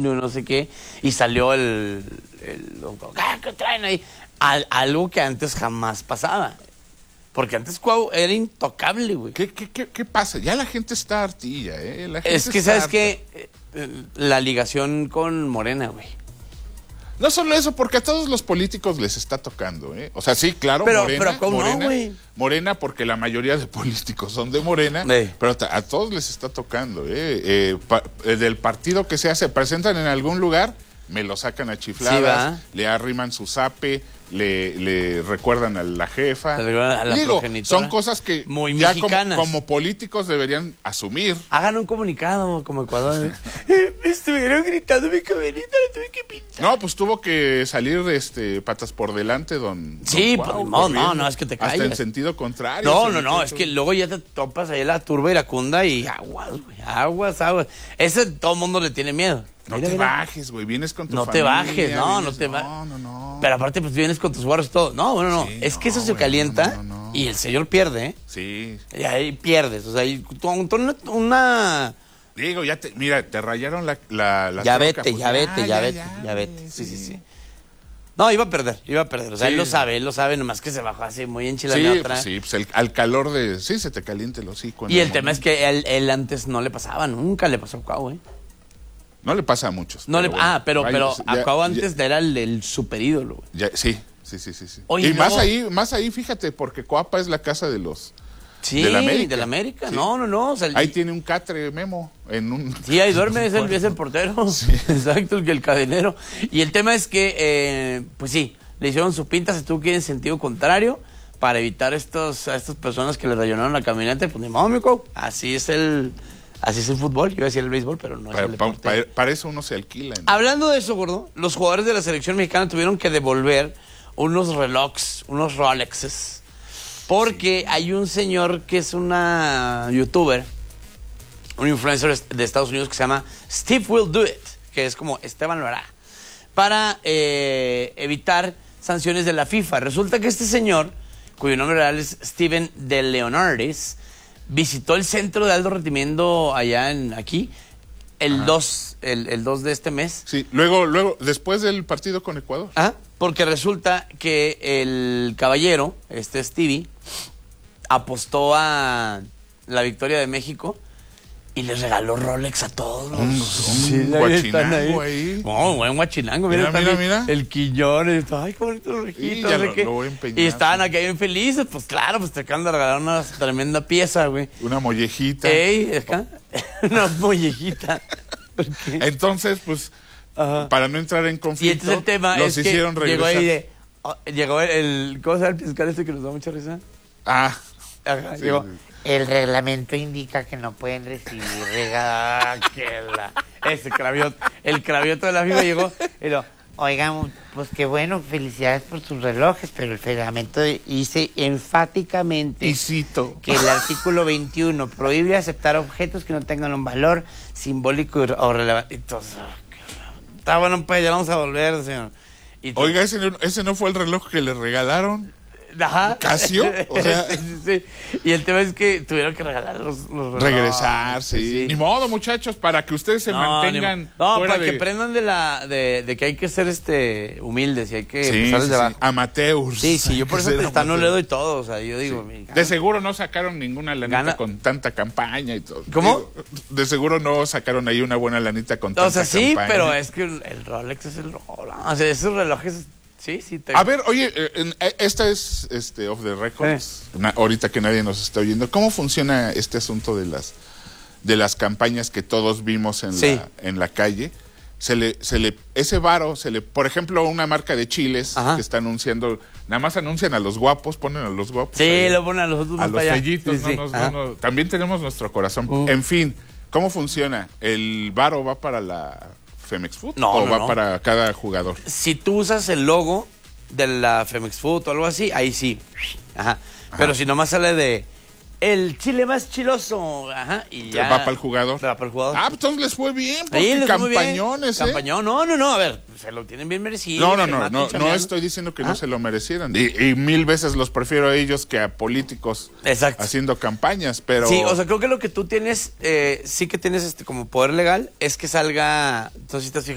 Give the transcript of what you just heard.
junio, no sé qué, y salió ¿qué traen ahí? Algo que antes jamás pasaba. Porque antes Cuau era intocable, güey. ¿Qué pasa? Ya la gente está hartilla, ¿eh? La gente Es que, ¿sabes qué? La ligación con Morena, güey. No solo eso, porque a todos los políticos les está tocando, ¿eh? O sea, sí, claro, pero ¿cómo no, güey? Morena, porque la mayoría de políticos son de Morena, pero a todos les está tocando, ¿eh? Del partido que sea, se presentan en algún lugar, me lo sacan a chifladas, le arriman su zape, le recuerdan a la jefa. A la progenitora. Son cosas que muy ya mexicanas. como políticos deberían asumir. Hagan un comunicado como Ecuador. Me estuvieron gritando mi caberita, la tuve que pintar. No, pues tuvo que salir patas por delante, Sí, don pues, Cuau, no, es que te calles. Hasta en sentido contrario. No, es que luego ya te topas ahí la turba iracunda y aguas, güey, aguas. Ese todo el mundo le tiene miedo. No te bajes, güey, vienes con tu familia. No te bajes, no te bajes. No. Pero aparte, pues vienes con tus guarros y todo. No. Sí, es que eso se calienta y el señor pierde, ¿eh? Sí. Y ahí pierdes. O sea, una... Digo, mira, te rayaron la Ya troca, vete, pues, ya vete. Sí. No, iba a perder. O sea, él lo sabe, nomás que se bajó así muy enchilada otra. Sí, pues al calor se te calienta el hocico. Y el tema es que él antes no le pasaba, nunca le pasó a Cuau, ¿eh? No le pasa a muchos. Pero a Cuau antes era el super ídolo. Sí. Oye, y más ahí, fíjate, porque Coapa es la casa de los... Sí, de la América. Sí. No. O sea, ahí tiene un catre Memo Sí, ahí duerme, es el portero. Sí. Exacto, el cadenero. Y el tema es que, pues sí, le hicieron su pinta, se tuvo que ir en sentido contrario para evitar a estas personas que le rayonaron la camioneta. Pues ni modo, mico, así es el fútbol. Yo iba a decir el béisbol, pero no es el deporte. Para eso uno se alquila. Hablando de eso, gordo, los jugadores de la selección mexicana tuvieron que devolver unos relojes, unos Rolexes, porque hay un señor que es una youtuber, un influencer de Estados Unidos que se llama Steve Will Do It, que es como Esteban lo hará, para evitar sanciones de la FIFA. Resulta que este señor, cuyo nombre real es Steven De Leonardis, visitó el centro de alto rendimiento allá aquí el 2 de este mes. Sí, luego, después del partido con Ecuador. Porque resulta que el caballero, Stevie, apostó a la victoria de México y les regaló Rolex a todos. Un guachinango ahí. Buen guachinango. Mira. El quillón. Ay, qué bonito rojito. Y estaban aquí bien felices. Pues claro, pues te acaban de regalar una tremenda pieza, güey. Una mollejita. Una mollejita. Entonces, pues, para no entrar en conflicto, y entonces el tema los es hicieron que regresar. llegó el... ¿Cómo se llama el fiscal que nos da mucha risa? Llegó. El reglamento indica que no pueden recibir regalos. El cravioto de la FIFA llegó y lo... Oigan, pues qué bueno, felicidades por sus relojes, pero el reglamento dice enfáticamente que el artículo 21 prohíbe aceptar objetos que no tengan un valor simbólico o relevante. Entonces, está bueno, pues ya vamos a volver, señor. Oiga, ese no fue el reloj que le regalaron. ¿Casio? O sea... sí. Y el tema es que tuvieron que regalar los regresar, sí. Ni modo, muchachos, para que ustedes se mantengan para que aprendan de que hay que ser humildes y hay que empezar desde abajo. Amateurs. Sí, yo por eso no le doy todo, o sea, yo digo... De seguro no sacaron ninguna lanita con tanta campaña y todo. ¿Cómo? De seguro no sacaron ahí una buena lanita con tanta campaña. O sea, sí, pero es que el Rolex es el Rolex. O sea, esos relojes... Sí. A ver, oye, esta es off the records, ahorita que nadie nos está oyendo. ¿Cómo funciona este asunto de las campañas que todos vimos en la calle? Ese varo, por ejemplo, una marca de chiles que está anunciando, nada más anuncian a los guapos, ponen a los guapos. Sí, lo ponen a los otros. A los sellitos, también tenemos nuestro corazón. En fin, ¿cómo funciona? ¿El varo va para la Femex Food o va para cada jugador? Si tú usas el logo de la Femex Food o algo así, ahí sí. Pero si nomás sale de el chile más chiloso, y ya va para el jugador. Pues entonces les fue bien, porque campañones, Campañón, no, a ver, se lo tienen bien merecido. No estoy diciendo que no se lo merecieran. Y mil veces los prefiero a ellos que a políticos haciendo campañas, pero... Sí, o sea, creo que lo que tú tienes, sí que tienes como poder legal, es que salga, entonces si estás fijando,